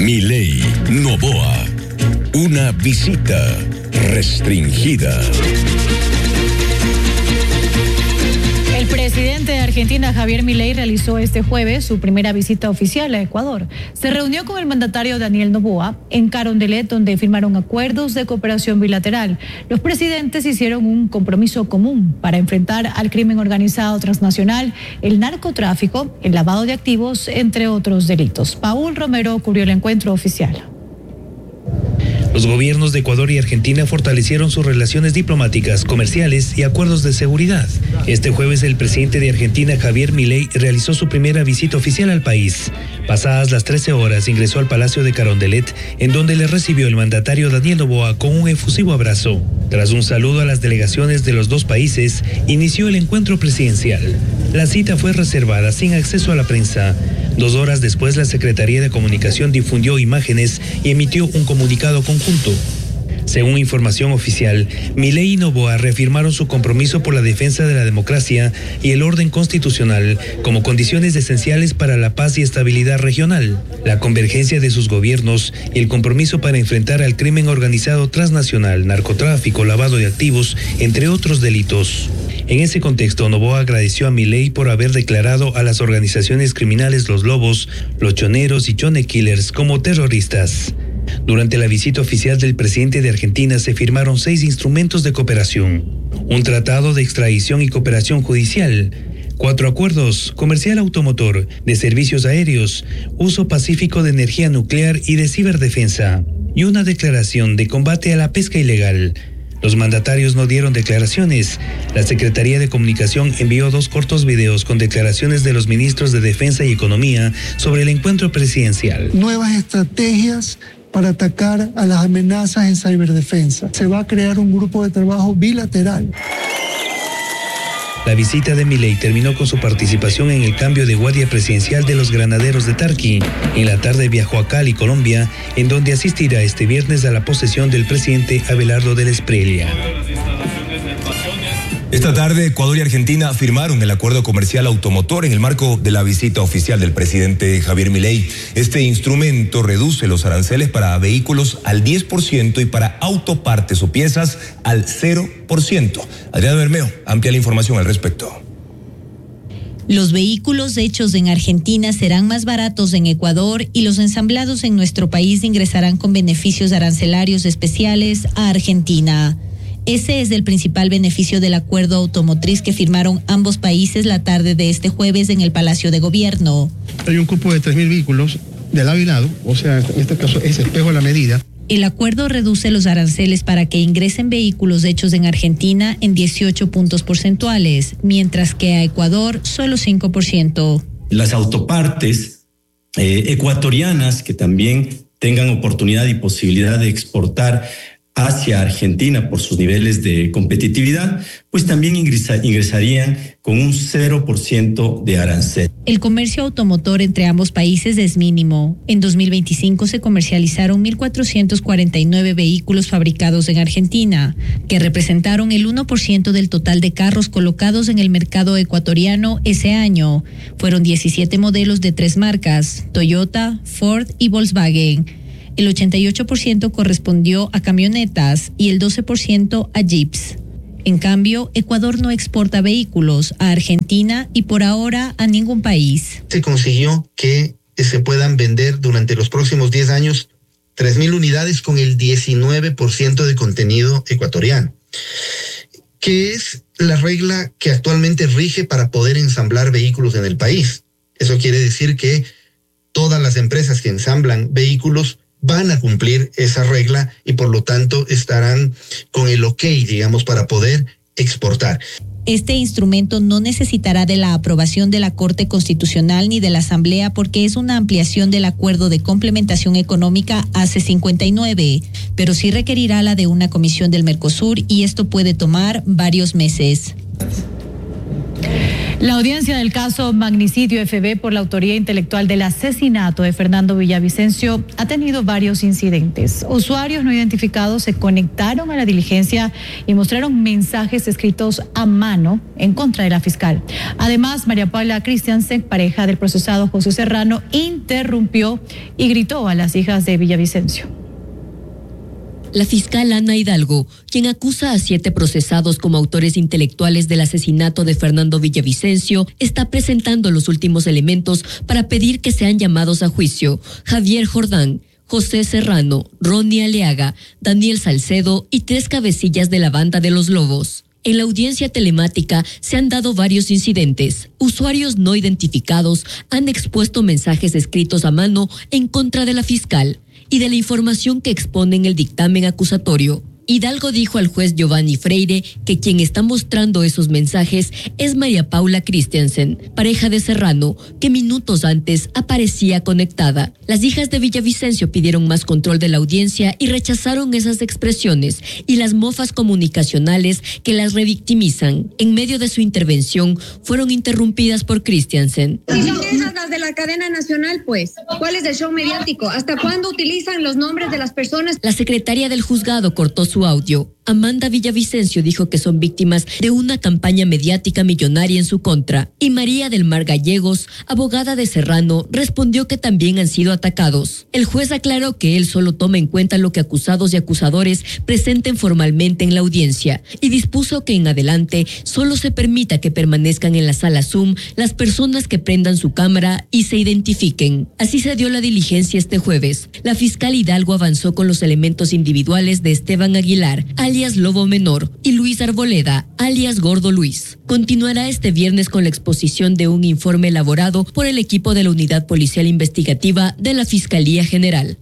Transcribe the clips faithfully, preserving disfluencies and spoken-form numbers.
Milei Noboa. Una visita restringida. El presidente de Argentina, Javier Milei, realizó este jueves su primera visita oficial a Ecuador. Se reunió con el mandatario Daniel Noboa en Carondelet, donde firmaron acuerdos de cooperación bilateral. Los presidentes hicieron un compromiso común para enfrentar al crimen organizado transnacional, el narcotráfico, el lavado de activos, entre otros delitos. Paul Romero cubrió el encuentro oficial. Los gobiernos de Ecuador y Argentina fortalecieron sus relaciones diplomáticas, comerciales y acuerdos de seguridad. Este jueves el presidente de Argentina, Javier Milei, realizó su primera visita oficial al país. Pasadas las trece horas, ingresó al Palacio de Carondelet, en donde le recibió el mandatario Daniel Noboa con un efusivo abrazo. Tras un saludo a las delegaciones de los dos países, inició el encuentro presidencial. La cita fue reservada sin acceso a la prensa. Dos horas después, la Secretaría de Comunicación difundió imágenes y emitió un comunicado conjunto. Según información oficial, Milei y Noboa reafirmaron su compromiso por la defensa de la democracia y el orden constitucional como condiciones esenciales para la paz y estabilidad regional, la convergencia de sus gobiernos y el compromiso para enfrentar al crimen organizado transnacional, narcotráfico, lavado de activos, entre otros delitos. En ese contexto, Noboa agradeció a Milei por haber declarado a las organizaciones criminales Los Lobos, Los Choneros y Chone Killers como terroristas. Durante la visita oficial del presidente de Argentina se firmaron seis instrumentos de cooperación, un tratado de extradición y cooperación judicial, cuatro acuerdos: comercial automotor, de servicios aéreos, uso pacífico de energía nuclear y de ciberdefensa, y una declaración de combate a la pesca ilegal. Los mandatarios no dieron declaraciones. La Secretaría de Comunicación envió dos cortos videos con declaraciones de los ministros de Defensa y Economía sobre el encuentro presidencial. Nuevas estrategias para atacar a las amenazas en ciberdefensa. Se va a crear un grupo de trabajo bilateral. La visita de Milei terminó con su participación en el cambio de guardia presidencial de los granaderos de Tarqui. En la tarde viajó a Cali, Colombia, en donde asistirá este viernes a la posesión del presidente Abelardo del Espriella. Esta tarde, Ecuador y Argentina firmaron el acuerdo comercial automotor en el marco de la visita oficial del presidente Javier Milei. Este instrumento reduce los aranceles para vehículos al diez por ciento y para autopartes o piezas al cero por ciento. Adriana Bermeo amplía la información al respecto. Los vehículos hechos en Argentina serán más baratos en Ecuador y los ensamblados en nuestro país ingresarán con beneficios arancelarios especiales a Argentina. Ese es el principal beneficio del acuerdo automotriz que firmaron ambos países la tarde de este jueves en el Palacio de Gobierno. Hay un cupo de tres mil vehículos de lado y lado, o sea, en este caso es espejo a la medida. El acuerdo reduce los aranceles para que ingresen vehículos hechos en Argentina en dieciocho puntos porcentuales, mientras que a Ecuador solo cinco por ciento. Las autopartes eh, ecuatorianas que también tengan oportunidad y posibilidad de exportar hacia Argentina por sus niveles de competitividad, pues también ingresa, ingresarían con un cero por ciento de arancel. El comercio automotor entre ambos países es mínimo. En dos mil veinticinco se comercializaron mil cuatrocientos cuarenta y nueve vehículos fabricados en Argentina, que representaron el uno por ciento del total de carros colocados en el mercado ecuatoriano ese año. Fueron diecisiete modelos de tres marcas: Toyota, Ford y Volkswagen. El ochenta y ocho por ciento correspondió a camionetas y el doce por ciento a jeeps. En cambio, Ecuador no exporta vehículos a Argentina y por ahora a ningún país. Se consiguió que se puedan vender durante los próximos diez años tres mil unidades con el diecinueve por ciento de contenido ecuatoriano, que es la regla que actualmente rige para poder ensamblar vehículos en el país. Eso quiere decir que todas las empresas que ensamblan vehículos van a cumplir esa regla y por lo tanto estarán con el ok, digamos, para poder exportar. Este instrumento no necesitará de la aprobación de la Corte Constitucional ni de la Asamblea porque es una ampliación del Acuerdo de Complementación Económica A C E cincuenta y nueve, pero sí requerirá la de una comisión del Mercosur y esto puede tomar varios meses. La audiencia del caso Magnicidio F B por la autoría intelectual del asesinato de Fernando Villavicencio ha tenido varios incidentes. Usuarios no identificados se conectaron a la diligencia y mostraron mensajes escritos a mano en contra de la fiscal. Además, María Paula Christiansen, pareja del procesado José Serrano, interrumpió y gritó a las hijas de Villavicencio. La fiscal Ana Hidalgo, quien acusa a siete procesados como autores intelectuales del asesinato de Fernando Villavicencio, está presentando los últimos elementos para pedir que sean llamados a juicio Javier Jordán, José Serrano, Ronnie Aliaga, Daniel Salcedo y tres cabecillas de la banda de los Lobos. En la audiencia telemática se han dado varios incidentes. Usuarios no identificados han expuesto mensajes escritos a mano en contra de la fiscal y de la información que expone en el dictamen acusatorio. Hidalgo dijo al juez Giovanni Freire que quien está mostrando esos mensajes es María Paula Christiansen, pareja de Serrano, que minutos antes aparecía conectada. Las hijas de Villavicencio pidieron más control de la audiencia y rechazaron esas expresiones y las mofas comunicacionales que las revictimizan. En medio de su intervención fueron interrumpidas por Christiansen. Si son esas las de la cadena nacional, pues, ¿cuál es el show mediático? ¿Hasta cuándo utilizan los nombres de las personas? La secretaria del juzgado cortó su audio. Amanda Villavicencio dijo que son víctimas de una campaña mediática millonaria en su contra. Y María del Mar Gallegos, abogada de Serrano, respondió que también han sido atacados. El juez aclaró que él solo toma en cuenta lo que acusados y acusadores presenten formalmente en la audiencia y dispuso que en adelante solo se permita que permanezcan en la sala Zoom las personas que prendan su cámara y se identifiquen. Así se dio la diligencia este jueves. La fiscal Hidalgo avanzó con los elementos individuales de Esteban Aguilar, alias Lobo Menor, y Luis Arboleda, alias Gordo Luis. Continuará este viernes con la exposición de un informe elaborado por el equipo de la Unidad Policial Investigativa de la Fiscalía General.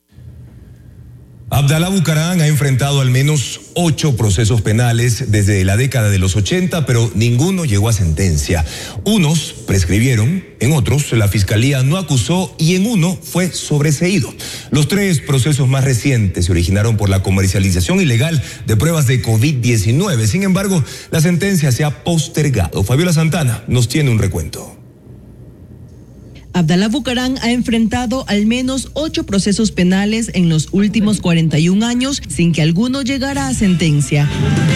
Abdalá Bucaram ha enfrentado al menos ocho procesos penales desde la década de los ochenta, pero ninguno llegó a sentencia. Unos prescribieron, en otros la fiscalía no acusó y en uno fue sobreseído. Los tres procesos más recientes se originaron por la comercialización ilegal de pruebas de COVID diecinueve. Sin embargo, la sentencia se ha postergado. Fabiola Santana nos tiene un recuento. Abdalá Bucaram ha enfrentado al menos ocho procesos penales en los últimos cuarenta y un años sin que alguno llegara a sentencia.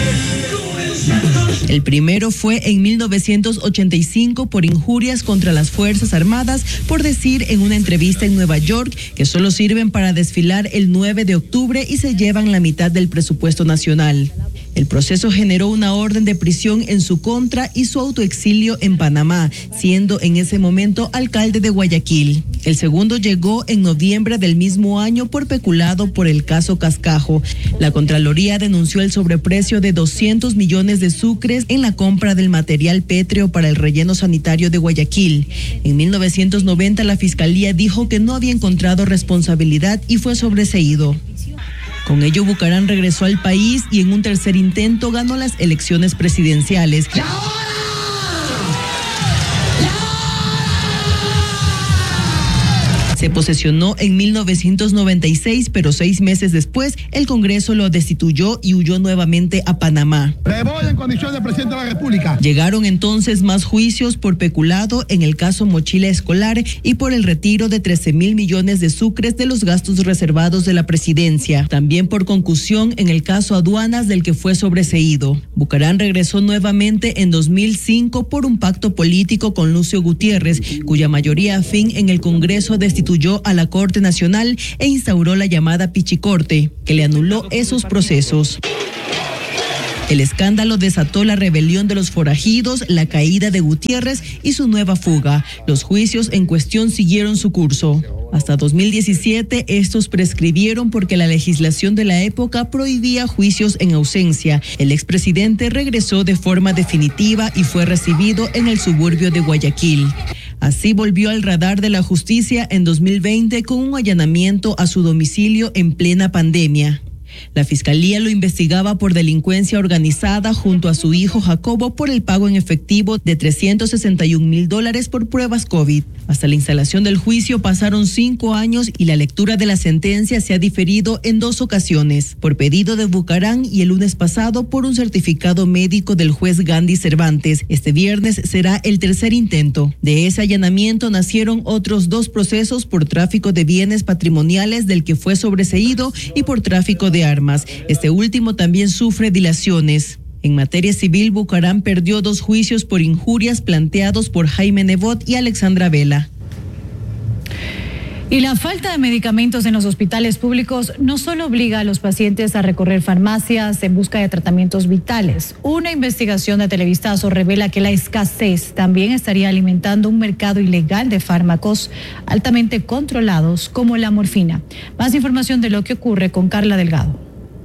El primero fue en mil novecientos ochenta y cinco por injurias contra las Fuerzas Armadas por decir en una entrevista en Nueva York que solo sirven para desfilar el nueve de octubre y se llevan la mitad del presupuesto nacional. El proceso generó una orden de prisión en su contra y su autoexilio en Panamá, siendo en ese momento alcalde de Guayaquil. El segundo llegó en noviembre del mismo año por peculado por el caso Cascajo. La Contraloría denunció el sobreprecio de doscientos millones de sucres en la compra del material pétreo para el relleno sanitario de Guayaquil. En mil novecientos noventa la Fiscalía dijo que no había encontrado responsabilidad y fue sobreseído. Con ello, Bucaram regresó al país y en un tercer intento ganó las elecciones presidenciales. Se posesionó en mil novecientos noventa y seis, pero seis meses después, el Congreso lo destituyó y huyó nuevamente a Panamá. Me voy en condición de presidente de la República. Llegaron entonces más juicios por peculado en el caso Mochila Escolar y por el retiro de trece mil millones de sucres de los gastos reservados de la presidencia. También por concusión en el caso Aduanas del que fue sobreseído. Bucaram regresó nuevamente en dos mil cinco por un pacto político con Lucio Gutiérrez, cuya mayoría afín en el Congreso destituyó a la Corte Nacional e instauró la llamada Pichicorte, que le anuló esos procesos. El escándalo desató la rebelión de los forajidos, la caída de Gutiérrez y su nueva fuga. Los juicios en cuestión siguieron su curso. Hasta dos mil diecisiete, estos prescribieron porque la legislación de la época prohibía juicios en ausencia. El expresidente regresó de forma definitiva y fue recibido en el suburbio de Guayaquil. Así volvió al radar de la justicia en dos mil veinte con un allanamiento a su domicilio en plena pandemia. La fiscalía lo investigaba por delincuencia organizada junto a su hijo Jacobo por el pago en efectivo de trescientos sesenta y un mil dólares por pruebas COVID. Hasta la instalación del juicio pasaron cinco años y la lectura de la sentencia se ha diferido en dos ocasiones, por pedido de Bucaram y el lunes pasado por un certificado médico del juez Gandhi Cervantes. Este viernes será el tercer intento. De ese allanamiento nacieron otros dos procesos por tráfico de bienes patrimoniales del que fue sobreseído y por tráfico de armas. Este último también sufre dilaciones. En materia civil, Bucaram perdió dos juicios por injurias planteados por Jaime Nebot y Alexandra Vela. Y la falta de medicamentos en los hospitales públicos no solo obliga a los pacientes a recorrer farmacias en busca de tratamientos vitales. Una investigación de Televistazo revela que la escasez también estaría alimentando un mercado ilegal de fármacos altamente controlados como la morfina. Más información de lo que ocurre con Carla Delgado.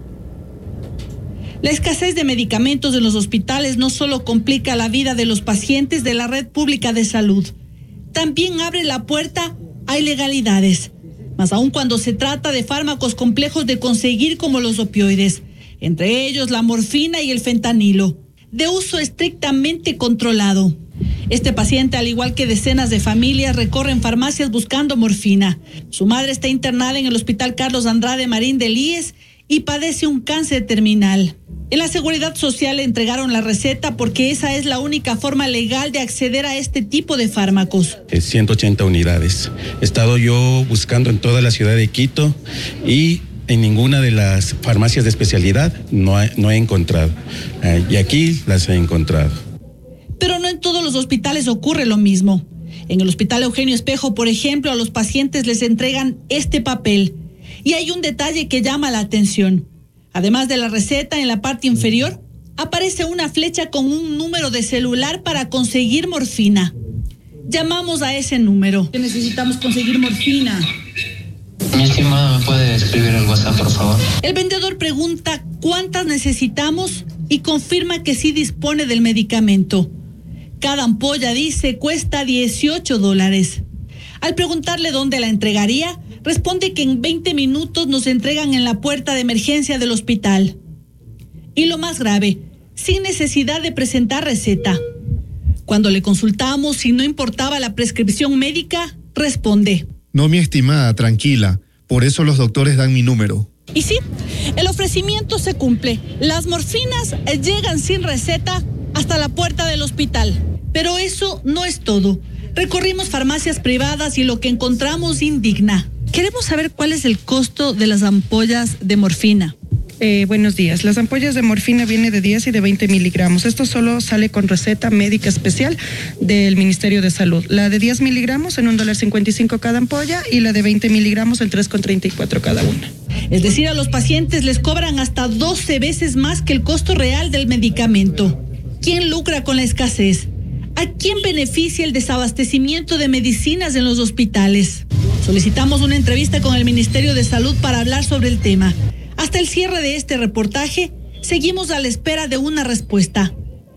La escasez de medicamentos en los hospitales no solo complica la vida de los pacientes de la red pública de salud, también abre la puerta a ilegalidades, más aún cuando se trata de fármacos complejos de conseguir como los opioides, entre ellos la morfina y el fentanilo, de uso estrictamente controlado. Este paciente, al igual que decenas de familias, recorren farmacias buscando morfina. Su madre está internada en el Hospital Carlos Andrade Marín del I E S y padece un cáncer terminal. En la Seguridad Social le entregaron la receta porque esa es la única forma legal de acceder a este tipo de fármacos. ciento ochenta unidades. He estado yo buscando en toda la ciudad de Quito y en ninguna de las farmacias de especialidad no, he, no he encontrado. Eh, y aquí las he encontrado. Pero no en todos los hospitales ocurre lo mismo. En el Hospital Eugenio Espejo, por ejemplo, a los pacientes les entregan este papel. Y hay un detalle que llama la atención. Además de la receta, en la parte inferior aparece una flecha con un número de celular para conseguir morfina. Llamamos a ese número. Necesitamos conseguir morfina. Mi estimado, ¿me puede escribir el WhatsApp, por favor? El vendedor pregunta cuántas necesitamos y confirma que sí dispone del medicamento. Cada ampolla, dice, cuesta dieciocho dólares. Al preguntarle dónde la entregaría, responde que en veinte minutos nos entregan en la puerta de emergencia del hospital. Y lo más grave, sin necesidad de presentar receta. Cuando le consultamos si no importaba la prescripción médica, responde: No, mi estimada, tranquila. Por eso los doctores dan mi número. Y sí, el ofrecimiento se cumple. Las morfinas llegan sin receta hasta la puerta del hospital. Pero eso no es todo. Recorrimos farmacias privadas y lo que encontramos indigna. Queremos saber cuál es el costo de las ampollas de morfina. Eh, buenos días. Las ampollas de morfina vienen de diez y de veinte miligramos. Esto solo sale con receta médica especial del Ministerio de Salud. La de diez miligramos en un dólar cincuenta y cinco cada ampolla y la de veinte miligramos en tres con treinta y cuatro cada una. Es decir, a los pacientes les cobran hasta doce veces más que el costo real del medicamento. ¿Quién lucra con la escasez? ¿A quién beneficia el desabastecimiento de medicinas en los hospitales? Solicitamos una entrevista con el Ministerio de Salud para hablar sobre el tema. Hasta el cierre de este reportaje, seguimos a la espera de una respuesta.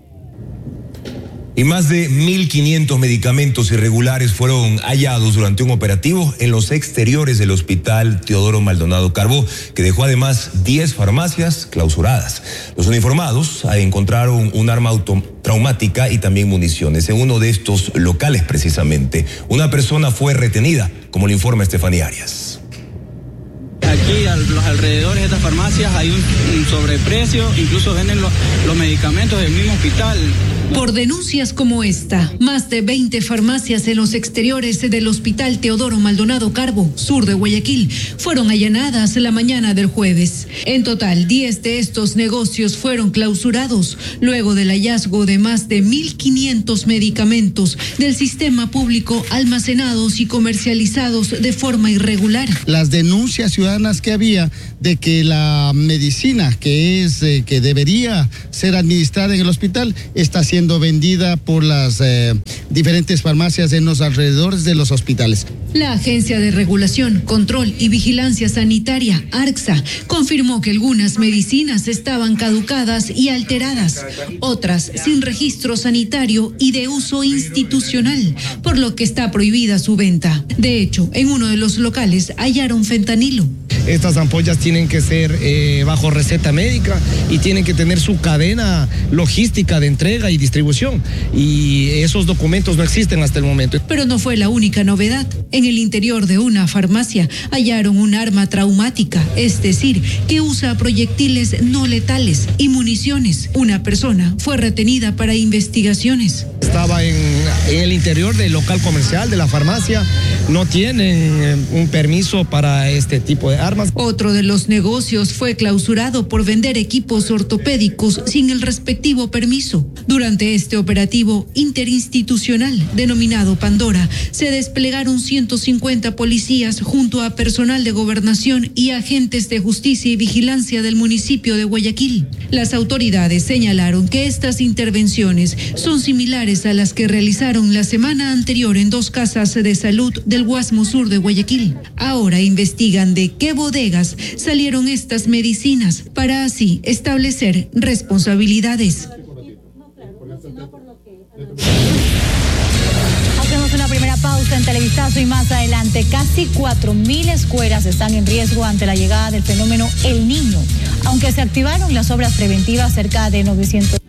Y más de mil quinientos medicamentos irregulares fueron hallados durante un operativo en los exteriores del Hospital Teodoro Maldonado Carbó, que dejó además diez farmacias clausuradas. Los uniformados encontraron un arma autotraumática y también municiones en uno de estos locales precisamente. Una persona fue retenida, como le informa Estefanía Arias. Aquí a los alrededores de estas farmacias hay un, un sobreprecio, incluso venden los, los medicamentos del mismo hospital. Por denuncias como esta, más de veinte farmacias en los exteriores del Hospital Teodoro Maldonado Carbó, sur de Guayaquil, fueron allanadas la mañana del jueves. En total, diez de estos negocios fueron clausurados luego del hallazgo de más de mil quinientos medicamentos del sistema público almacenados y comercializados de forma irregular. Las denuncias ciudadanas que había de que la medicina que es eh, que debería ser administrada en el hospital está siendo vendida por las eh, diferentes farmacias en los alrededores de los hospitales. La Agencia de Regulación, Control y Vigilancia Sanitaria, ARCSA, confirmó que algunas medicinas estaban caducadas y alteradas, otras sin registro sanitario y de uso institucional, por lo que está prohibida su venta. De hecho, en uno de los locales hallaron fentanilo. estas ampollas tienen que ser eh, bajo receta médica y tienen que tener su cadena logística de entrega y distribución. Y esos documentos no existen hasta el momento. Pero no fue la única novedad. En el interior de una farmacia hallaron un arma traumática, es decir, que usa proyectiles no letales y municiones. Una persona fue retenida para investigaciones. Estaba en, en el interior del local comercial de la farmacia. No tienen un permiso para este tipo de armas. Otro de los negocios fue clausurado por vender equipos ortopédicos sin el respectivo permiso. Durante este operativo interinstitucional denominado Pandora, se desplegaron ciento cincuenta policías junto a personal de gobernación y agentes de justicia y vigilancia del municipio de Guayaquil. Las autoridades señalaron que estas intervenciones son similares a las que realizaron la semana anterior en dos casas de salud del Guasmo Sur de Guayaquil. Ahora investigan de qué bodegas salieron estas medicinas para así establecer responsabilidades. Hacemos una primera pausa en Televistazo y más adelante casi cuatro mil escuelas están en riesgo ante la llegada del fenómeno El Niño, aunque se activaron las obras preventivas cerca de novecientos